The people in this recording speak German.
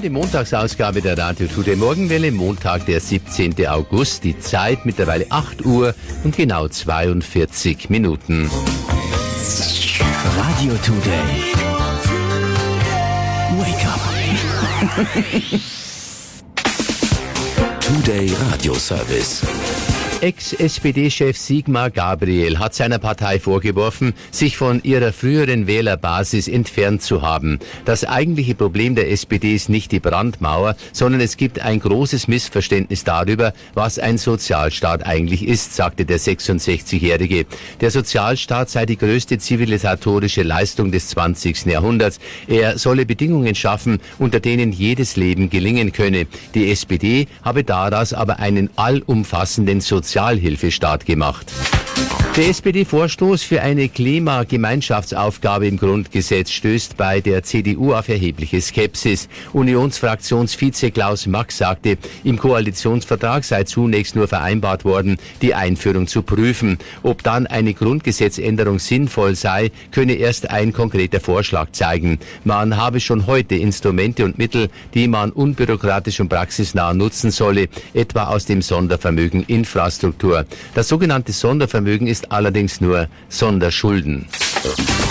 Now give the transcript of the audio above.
hören die Montagsausgabe der Radio Today Morgenwelle, Montag, der 17. August, die Zeit mittlerweile 8 Uhr und genau 42 Minuten. Radio Today. Wake up. Today Radio Service. Ex-SPD-Chef Sigmar Gabriel hat seiner Partei vorgeworfen, sich von ihrer früheren Wählerbasis entfernt zu haben. Das eigentliche Problem der SPD ist nicht die Brandmauer, sondern es gibt ein großes Missverständnis darüber, was ein Sozialstaat eigentlich ist, sagte der 66-Jährige. Der Sozialstaat sei die größte zivilisatorische Leistung des 20. Jahrhunderts. Er solle Bedingungen schaffen, unter denen jedes Leben gelingen könne. Die SPD habe daraus aber einen allumfassenden Sozialhilfestaat gemacht. Der SPD-Vorstoß für eine Klimagemeinschaftsaufgabe im Grundgesetz stößt bei der CDU auf erhebliche Skepsis. Unionsfraktionsvize Klaus Mack sagte, im Koalitionsvertrag sei zunächst nur vereinbart worden, die Einführung zu prüfen. Ob dann eine Grundgesetzänderung sinnvoll sei, könne erst ein konkreter Vorschlag zeigen. Man habe schon heute Instrumente und Mittel, die man unbürokratisch und praxisnah nutzen solle, etwa aus dem Sondervermögen Infrastruktur. Das sogenannte Sondervermögen ist allerdings nur Sonderschulden.